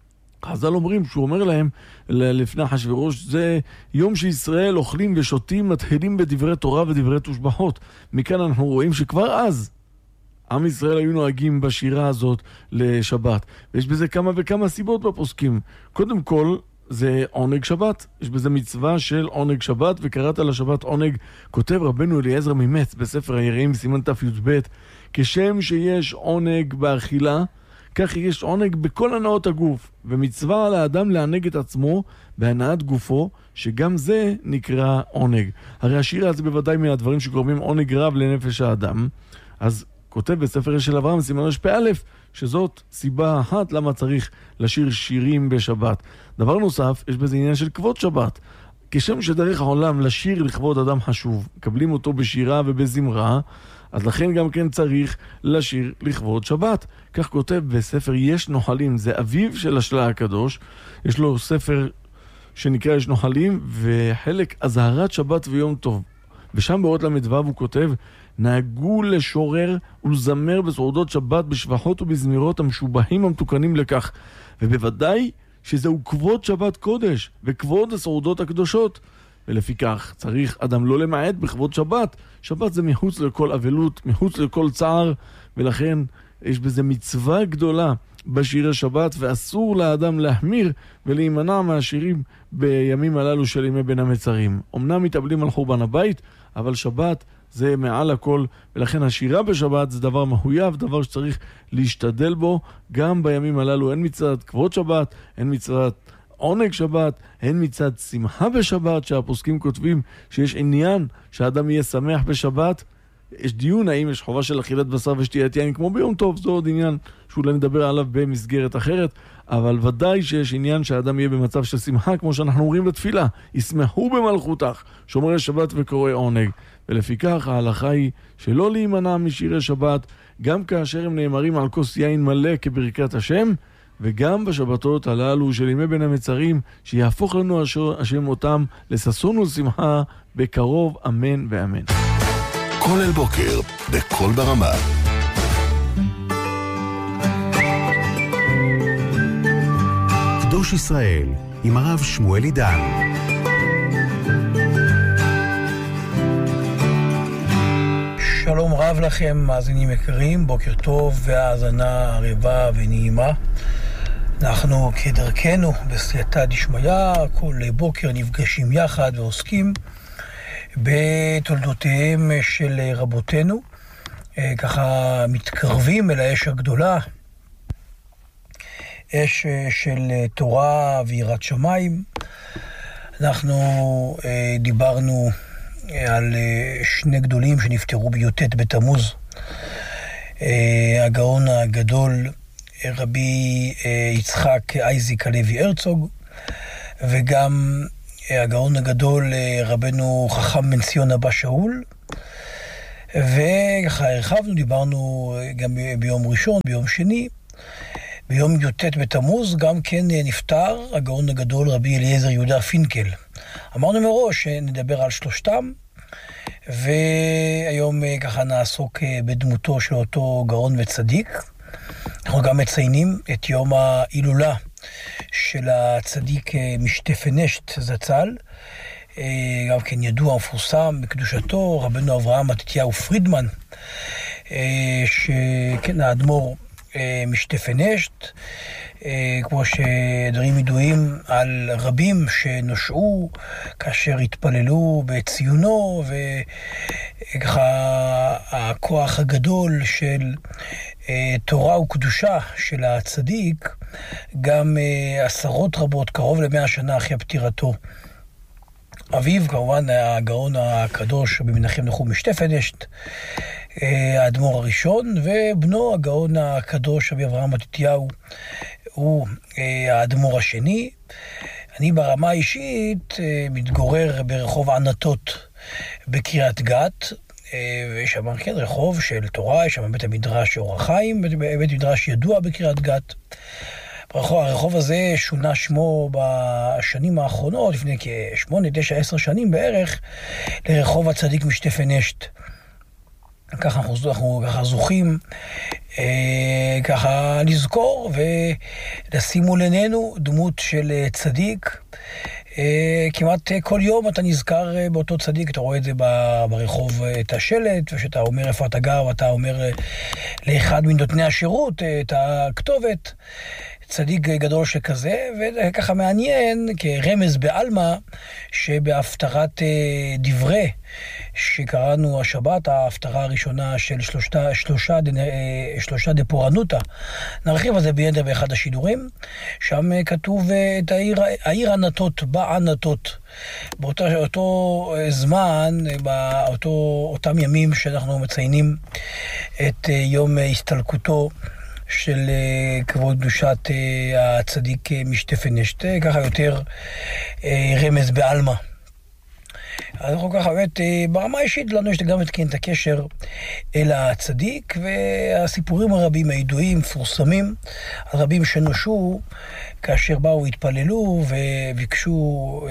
חז"ל אומרים שהוא אומר להם לפני אחשוורוש, זה יום שישראל אוכלים ושותים, מתחילים בדברי תורה ודברי תושבחות. מכאן אנחנו רואים שכבר אז עם ישראל היו נוהגים בשירה הזאת לשבת. ויש בזה כמה וכמה סיבות בפוסקים. קודם כל, זה עונג שבת. יש בזה מצווה של עונג שבת, וקראת לשבת עונג. כותב רבנו אליעזר ממץ בספר היראים סימן ת"י"ב, כשם שיש עונג באכילה, כך יש עונג בכל הנאות הגוף, ומצווה על האדם לענג את עצמו בהנאת גופו, שגם זה נקרא עונג. הרי השירה זה בוודאי מהדברים שגורמים עונג רב לנפש האדם. אז כותב בספר של אברהם סימן רפ"א שזאת סיבה אחת למה צריך לשיר שירים בשבת. דבר נוסף, יש בזה עניין של כבוד שבת. כשם שדרך העולם לשיר לכבוד אדם חשוב, מקבלים אותו בשירה ובזמרה, אז לכן גם כן צריך לשיר לכבוד שבת. כך כותב בספר יש נוחלים, זה אביו של השלה הקדוש, יש לו ספר שנקרא יש נוחלים, וחלק הזהרת שבת ויום טוב. ושם באות למדבר הוא כותב, נהגו לשורר ולזמר בסעודות שבת בשבחות ובזמירות המשובחים המתוקנים לכך. ובוודאי שזהו כבוד שבת קודש וכבוד הסעודות הקדושות. ולפיכך צריך אדם לא למעט בכבוד שבת. שבת זה מחוץ לכל אבלות, מחוץ לכל צער, ולכן יש בזה מצווה גדולה בשירי שבת, ואסור לאדם להחמיר ולהימנע מהשירים בימים הללו של ימי בין המצרים. אמנם מתאבלים על חורבן הבית, אבל שבת זה מעל הכל, ולכן השירה בשבת זה דבר מחויב, דבר שצריך להשתדל בו גם בימים הללו. אין מצוות כבוד שבת, אין מצוות עונג שבת, אין מצד שמחה בשבת, שהפוסקים כותבים שיש עניין שהאדם יהיה שמח בשבת. יש דיון האם יש חובה של אכילת בשר ושתיית יין כמו ביום טוב, זה עוד עניין שאולי נדבר עליו במסגרת אחרת, אבל ודאי שיש עניין שהאדם יהיה במצב של שמחה, כמו שאנחנו אומרים בתפילה, ישמחו במלכותך, שומרי שבת וקורא עונג. ולפיכך ההלכה היא שלא להימנע משירי שבת, גם כאשר הם נאמרים על כוס יין מלא כברכת השם, וגם בשבתות הללו של ימי בין המצרים, שיהפוך לנו השם אותם לששון ולשמחה בקרוב, אמן ואמן. כל אל בוקר, בכל ברמה. קדוש ישראל, עם הרב שמואל עידן. שלום רב לכם, מאזינים יקרים, בוקר טוב והאזנה ערבה ונעימה. אנחנו כדרכנו בסייעתא דשמיא, כל בוקר נפגשים יחד ועוסקים בתולדותיהם של רבותינו, ככה מתקרבים אל האש הגדולה, אש של תורה ויראת שמיים. אנחנו דיברנו על שני גדולים שנפטרו בי"ט בתמוז. הגאון הגדול רבי יצחק אייזיק הלוי הרצוג, וגם הגאון הגדול רבנו חכם בן ציון אבא שאול. וככה הרחבנו, דיברנו גם ביום ראשון, ביום שני. ביום י"ט בתמוז גם כן נפטר הגאון הגדול רבי אליעזר יהודה פינקל. אמרנו מראש שנדבר על שלושתם, והיום ככה נעסוק בדמותו של אותו גאון וצדיק. אנחנו גם מציינים את יום ההילולה של הצדיק משטפנשט זצ"ל, גם כן ידוע ומפורסם בקדושתו, רבנו אברהם מתתיהו פרידמן, שכן האדמו"ר משטפנשט, כמו שדברים ידועים על רבים שנושעו כאשר התפללו בציונו, וככה הכוח הגדול של תורה וקדושה של הצדיק, גם עשרות רבות, קרוב למאה שנה אחרי פטירתו. אביו כמובן הגאון הקדוש במנחם נחום משטפנשט, האדמו"ר הראשון, ובנו הגאון הקדוש רבי אברהם מתתיהו הוא האדמו"ר השני. אני ברמה האישית מתגורר ברחוב ענתות בקריית גת, ויש שם כן רחוב של תורה, יש שם בית המדרש אור החיים, בית מדרש ידוע בקריית גת. הרחוב הזה שונה שמו בשנים האחרונות, לפני כשמונה, תשע, עשר שנים בערך, לרחוב הצדיק משטפנשט. ככה אנחנו, אנחנו ככה זוכים אה, ככה לזכור ולשים מול עינינו דמות של צדיק. אה, כמעט כל יום אתה נזכר באותו צדיק, אתה רואה את זה ברחוב, את השלט, ושאתה אומר איפה אתה גר, ואתה אומר לאחד מנותני השירות את הכתובת. צדיק גדול שכזה, וככה מעניין כרמז בעלמא שבהפטרת דברי שקראנו השבת, ההפטרה הראשונה של שלושה, שלושה, שלושה דפורענותא, נרחיב על זה ביתר באחד השידורים, שם כתוב את העיר, העיר ענתות, בענתות, באותו זמן, באותו, אותם ימים שאנחנו מציינים את יום הסתלקותו של כבוד קדושת הצדיק משטפנשט, ככה יותר רמז בעלמא. אז אנחנו ככה באמת, ברמה האישית לנו יש גם את הקשר אל הצדיק, והסיפורים הרבים הידועים, מפורסמים, הרבים שנושעו כאשר באו התפללו וביקשו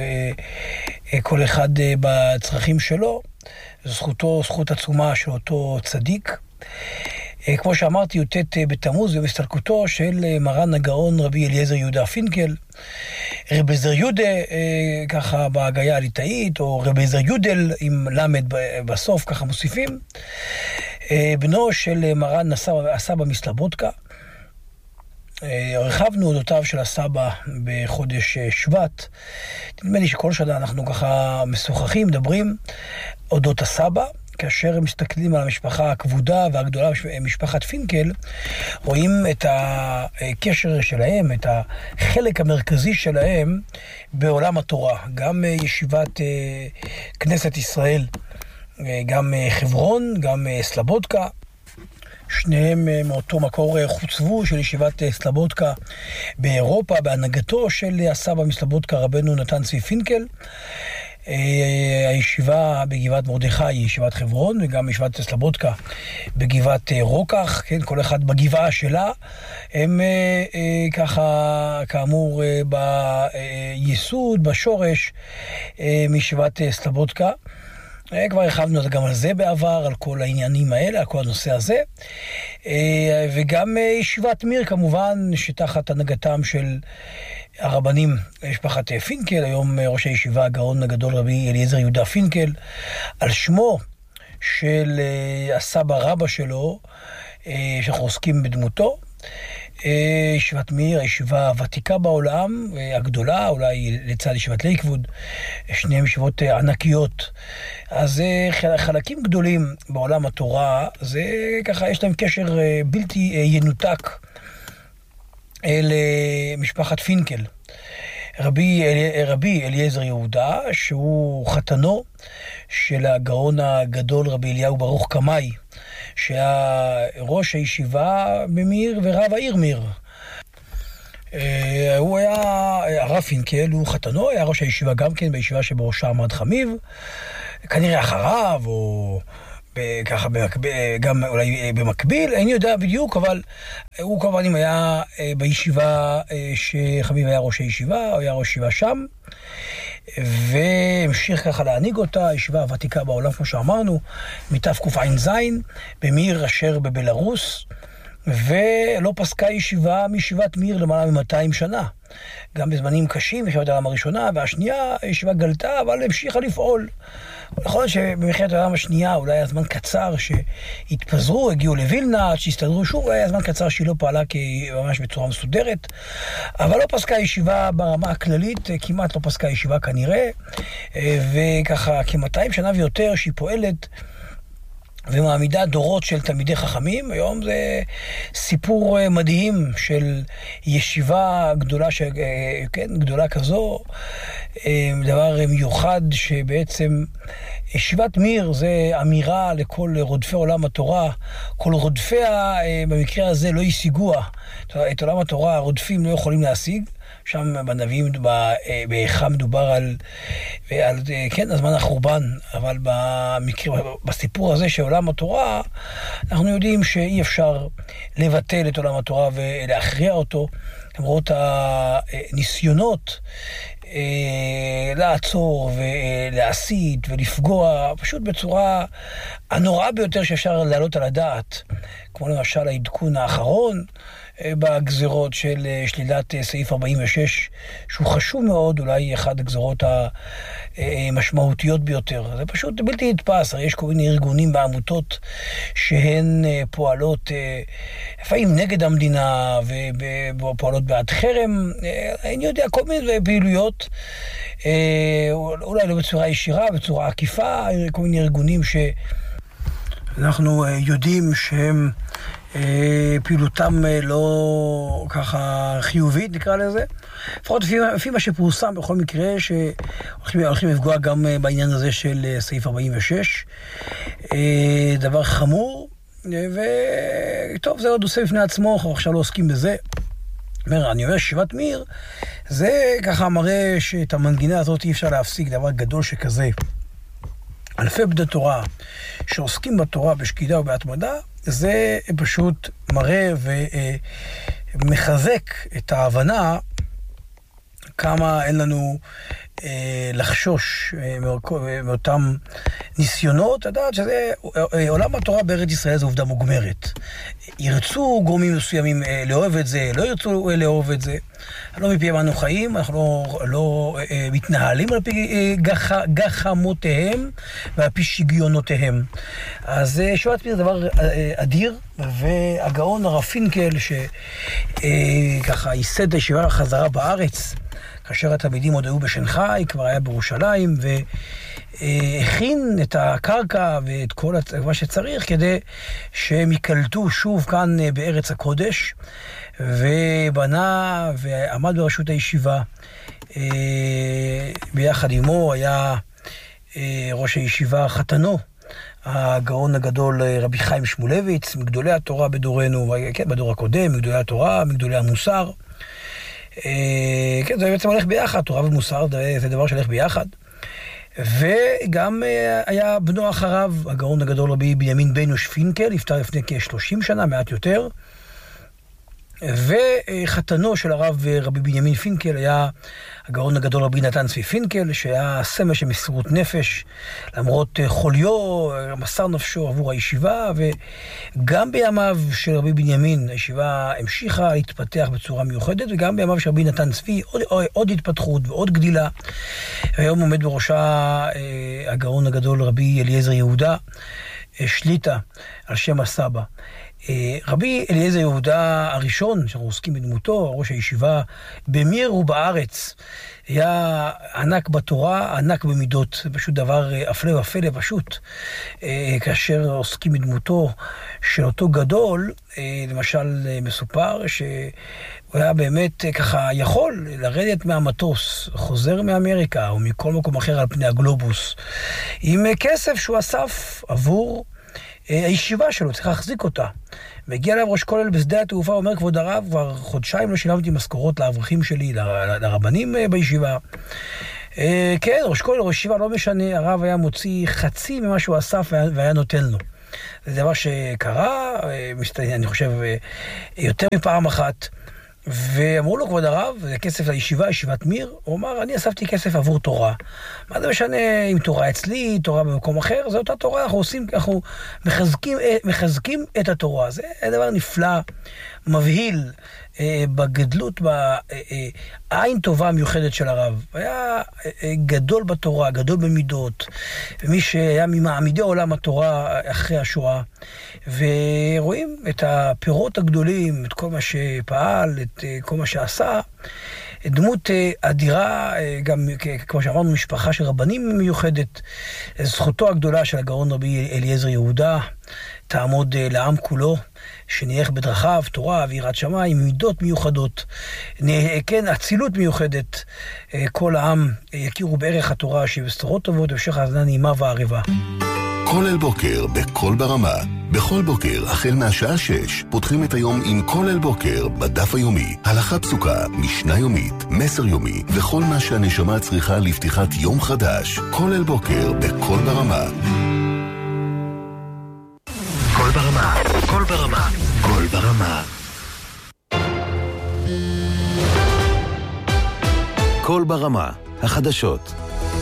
כל אחד בצרכים שלו, זכותו, זכות עצומה של אותו צדיק. כמו שאמרתי, י"ט בתמוז יום הסתלקותו של מרן הגאון רבי אליעזר יהודה פינקל, רבי אליעזר יהודה ככה בהגיה הליטאית, או רבי אליעזר יודל עם למד בסוף, ככה מוסיפים, בנו של מרן הסבא מסלבודקה. הרחבנו אודותיו של הסבא בחודש שבט. נדמה לי שכל שנה אנחנו ככה משוחחים, מדברים אודות הסבא. כאשר הם מסתכלים על המשפחה הכבודה והגדולה, משפחת פינקל, רואים את הקשר שלהם, את החלק המרכזי שלהם בעולם התורה. גם ישיבת כנסת ישראל, גם חברון, גם סלבודקה, שניהם מאותו מקור חוצבו של ישיבת סלבודקה באירופה, בהנהגתו של הסבא מסלבודקה רבנו נתן צבי פינקל. הישיבה בגבעת מרדכי היא ישיבת חברון, וגם ישיבת סלבודקה בגבעת רוקח, כן, כל אחד בגבעה שלה. הם ככה, כאמור, ביסוד, בשורש, מישיבת סלבודקה. כבר הרחבנו גם על זה בעבר, על כל העניינים האלה, על כל הנושא הזה. וגם ישיבת מיר, כמובן, שתחת הנהגתם של הרבנים, משפחת פינקל, היום ראש הישיבה הגאון הגדול רבי אליעזר יהודה פינקל, על שמו של הסבא רבא שלו, שאנחנו עוסקים בדמותו, ישיבת מאיר, הישיבה הוותיקה בעולם, הגדולה, אולי לצד ישיבת לייקווד, שניהם ישיבות ענקיות. אז חלקים גדולים בעולם התורה, זה ככה, יש להם קשר בלתי ינותק אל משפחת פינקל. רבי, רבי אליעזר יהודה, שהוא חתנו של הגאון הגדול רבי אליהו ברוך קמאי, שהיה ראש הישיבה במיר ורב העיר מיר. הוא היה, הרב פינקל, הוא חתנו, היה ראש הישיבה גם כן בישיבה שבראשה עמד חמיב, כנראה אחריו, או ככה גם אולי במקביל, אני יודע בדיוק, אבל הוא כמובן אם היה בישיבה שחמיב היה ראש הישיבה, הוא היה ראש הישיבה שם, והמשיך ככה להנהיג אותה, הישיבה הוותיקה בעולם, כמו שאמרנו, מתקע"ז, במיר אשר בבלרוס, ולא פסקה ישיבה מישיבת מיר למעלה מ-מאתיים שנה. גם בזמנים קשים, ישיבת העולם הראשונה והשנייה, הישיבה גלתה, אבל המשיכה לפעול. נכון שבמלחמת העולם השנייה אולי היה זמן קצר שהתפזרו, הגיעו לווילנה, שהסתדרו שוב, אולי היה זמן קצר שהיא לא פעלה ממש בצורה מסודרת, אבל לא פסקה ישיבה ברמה הכללית, כמעט לא פסקה ישיבה כנראה, וככה כ-מאתיים שנה ויותר שהיא פועלת, ומעמידה דורות של תלמידי חכמים. היום זה סיפור מדהים של ישיבה גדולה, ש... כן, גדולה כזו, דבר מיוחד שבעצם ישיבת מיר זה אמירה לכל רודפי עולם התורה, כל רודפיה במקרה הזה לא ישיגוה, את עולם התורה הרודפים לא יכולים להשיג, שם בנביאים, באיכה מדובר על, על, כן, הזמן החורבן, אבל במקרה, בסיפור הזה של עולם התורה, אנחנו יודעים שאי אפשר לבטל את עולם התורה ולהכריע אותו, למרות הניסיונות לעצור ולהסית ולפגוע, פשוט בצורה הנוראה ביותר שאפשר להעלות על הדעת, כמו למשל העדכון האחרון, בגזרות של שלילת סעיף ארבעים ושש, שהוא חשוב מאוד, אולי אחד הגזרות המשמעותיות ביותר. זה פשוט בלתי נתפס, הרי יש כל מיני ארגונים בעמותות שהן פועלות לפעמים נגד המדינה ופועלות בעד חרם, אני יודע, כל מיני פעילויות, אולי לא בצורה ישירה, בצורה עקיפה, כל מיני ארגונים שאנחנו יודעים שהם פעילותם לא ככה חיובית, נקרא לזה. לפחות לפי, לפי מה שפורסם בכל מקרה, שהולכים לפגוע גם בעניין הזה של סעיף ארבעים ושש. דבר חמור, וטוב, זה עוד עושה בפני עצמו, עכשיו לא עוסקים בזה. אומר, אני אומר, ישיבת מיר, זה ככה מראה שאת המנגינה הזאת אי אפשר להפסיק, דבר גדול שכזה. אלפי בני תורה שעוסקים בתורה בשקידה ובהתמדה, זה פשוט מראה ומחזק את ההבנה כמה אין לנו אה, לחשוש אה, מאותם ניסיונות. לדעת שזה, אה, עולם התורה בארץ ישראל זה עובדה מוגמרת. ירצו גורמים מסוימים אה, לאהוב את זה, לא ירצו אה, לאהוב את זה. לא מפי אנו חיים, אנחנו לא, לא אה, מתנהלים על פי אה, גח, גחמותיהם ועל פי שגיונותיהם. אז אה, שבת מיר דבר אה, אדיר, והגאון הרב פינקל שככה ייסד הישיבה החזרה בארץ, כאשר התלמידים עוד היו בשנגחאי, כבר היה בירושלים, והכין את הקרקע ואת כל מה שצריך כדי שהם יקלטו שוב כאן בארץ הקודש, ובנה ועמד בראשות הישיבה. ביחד עמו היה ראש הישיבה חתנו, הגאון הגדול רבי חיים שמואלביץ, מגדולי התורה בדורנו, כן, בדור הקודם, מגדולי התורה, מגדולי המוסר. כן, זה בעצם הולך ביחד, תורה ומוסר זה דבר שהולך ביחד. וגם היה בנו אחריו, הגאון הגדול רבי בנימין בינוש פינקל, נפטר לפני כ-שלושים שנה, מעט יותר. וחתנו של הרב רבי בנימין פינקל היה הגאון הגדול רבי נתן צבי פינקל, שהיה סמל של מסירות נפש, למרות חוליו, מסר נפשו עבור הישיבה, וגם בימיו של רבי בנימין, הישיבה המשיכה להתפתח בצורה מיוחדת, וגם בימיו של רבי נתן צבי, עוד, עוד התפתחות ועוד גדילה. היום עומד בראשה הגאון הגדול רבי אליעזר יהודה, שליטה על שם הסבא. רבי אליעזר יהודה הראשון, שאנחנו עוסקים בדמותו, ראש הישיבה, במיר ובארץ, היה ענק בתורה, ענק במידות. זה פשוט דבר אפלה ופלא פשוט. כאשר עוסקים בדמותו של אותו גדול, למשל מסופר שהוא היה באמת ככה יכול לרדת מהמטוס, חוזר מאמריקה או מכל מקום אחר על פני הגלובוס, עם כסף שהוא אסף עבור הישיבה שלו, צריך להחזיק אותה. מגיע אליו ראש כולל בשדה התעופה, אומר כבוד הרב, כבר חודשיים לא שילמתי משכורות לאברכים שלי, לרבנים בישיבה. כן, ראש כולל, ראש ישיבה, לא משנה, הרב היה מוציא חצי ממה שהוא אסף והיה נותן לו. זה דבר שקרה, אני חושב, יותר מפעם אחת. ואמרו לו, כבוד הרב, זה כסף לישיבה, ישיבת מיר. הוא אמר, אני אספתי כסף עבור תורה. מה זה משנה אם תורה אצלי, תורה במקום אחר? זו אותה תורה, אנחנו עושים, אנחנו מחזקים, מחזקים את התורה. זה דבר נפלא, מבהיל, בגדלות, בעין טובה מיוחדת של הרב. היה גדול בתורה, גדול במידות, ומי שהיה ממעמידי עולם התורה אחרי השואה. ורואים את הפירות הגדולים, את כל מה שפעל, את כל מה שעשה. דמות אדירה, גם כמו שאמרנו, משפחה של רבנים מיוחדת. זכותו הגדולה של הגאון רבי אליעזר יהודה תעמוד לעם כולו, שנלך בדרכיו, תורה ויראת שמיים, מידות מיוחדות, כן, אצילות מיוחדת. כל העם יכירו בערך התורה, שבשורות טובות ובשך האזנה נעימה וערבה. כל אל בוקר בכל ברמה. בכל בוקר, החל מהשעה שש, פותחים את היום עם כל אל בוקר בדף היומי. הלכה פסוקה, משנה יומית, מסר יומי, וכל מה שהנשמה צריכה לפתיחת יום חדש. כל אל בוקר בכל ברמה. כל ברמה, כל ברמה, כל ברמה. כל ברמה, החדשות.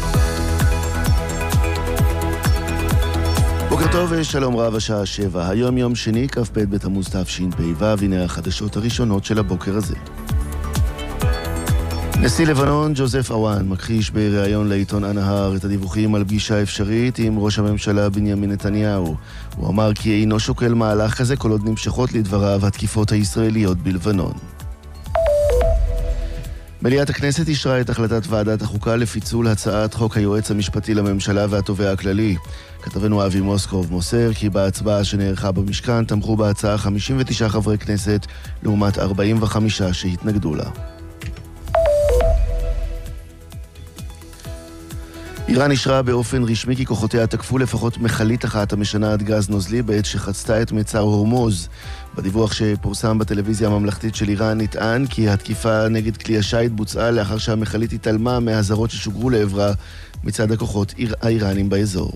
בוקר טוב ושלום רב, השעה שבע. היום יום שני, כ"ב בתמוז תשפ"ו, והנה החדשות הראשונות של הבוקר הזה. נשיא לבנון ג'וזף עוואן מכחיש בריאיון לעיתון הנהר את הדיווחים על פגישה אפשרית עם ראש הממשלה בנימין נתניהו. הוא אמר כי אינו שוקל מהלך כזה כל עוד נמשכות לדבריו התקיפות הישראליות בלבנון. מליאת הכנסת אישרה את החלטת ועדת החוקה לפיצול הצעת חוק היועץ המשפטי לממשלה והתובע הכללי. כתבנו אבי מוסקוב מוסר כי בהצבעה שנערכה במשכן תמכו בהצעה חמישים ותשעה חברי כנסת לעומת ארבעים וחמישה שהתנגדו לה. איראן אישרה באופן רשמי כי כוחותיה תקפו לפחות מכלית אחת המשנעת גז נוזלי בעת שחצתה את מצר הורמוז. בדיווח שפורסם בטלוויזיה הממלכתית של איראן נטען כי התקיפה נגד כלי השיט בוצעה לאחר שהמכלית התעלמה מהזרות ששוגרו לעברה מצד הכוחות האיראנים באזור.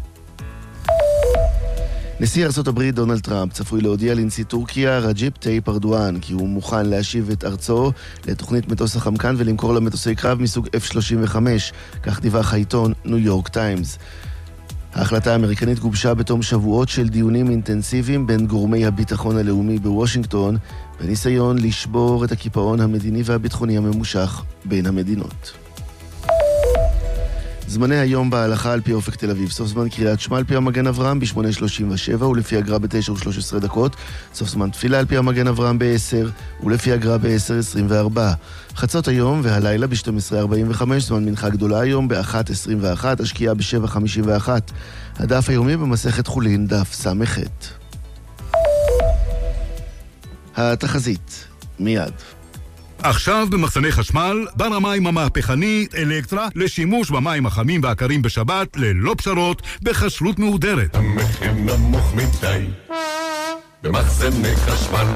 נשיא ארצות הברית דונלד טראמפ צפוי להודיע לנשיא טורקיה רג'יפ טייפ ארדואן כי הוא מוכן להשיב את ארצו לתוכנית מטוס החמקן ולמכור לה מטוסי קרב מסוג אף שלושים וחמש, כך דיווח העיתון ניו יורק טיימס. ההחלטה האמריקנית גובשה בתום שבועות של דיונים אינטנסיביים בין גורמי הביטחון הלאומי בוושינגטון, בניסיון לשבור את הקיפאון המדיני והביטחוני הממושך בין המדינות. זמני היום בהלכה על פי אופק תל אביב. סוף זמן קריאת שמע על פי המגן אברהם ב-שמונה שלושים ושבע ולפי הגר"א ב-תשע ושלוש עשרה דקות. סוף זמן תפילה על פי המגן אברהם ב-עשר ולפי הגר"א ב-עשר עשרים וארבע. חצות היום והלילה ב-שתים עשרה ארבעים וחמש. זמן מנחה גדולה היום ב-אחת עשרים ואחת. השקיעה ב-שבע חמישים ואחת. הדף היומי במסכת חולין דף סמ"ח. התחזית מיד. עכשיו במחסני חשמל, בר המים המהפכני אלקטרה לשימוש במים החמים והקרים בשבת ללא פשרות בכשרות מהודרת. המחיר נמוך מדי במחסני חשמל.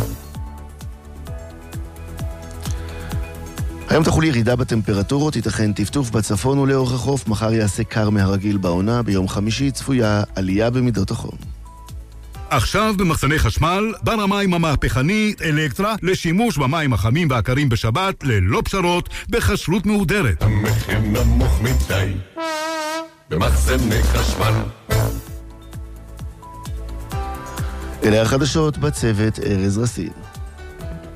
היום תחול ירידה בטמפרטורות, ייתכן טפטוף בצפון ולאורך החוף, מחר יעשה קר מהרגיל בעונה, ביום חמישי צפויה עלייה במידות החום. עכשיו במחסני חשמל, בר המים המהפכני אלקטרה לשימוש במים החמים והקרים בשבת ללא פשרות בכשרות מהודרת. המחיר נמוך מדי במחסני חשמל. אלה החדשות בצוות ארז רסין.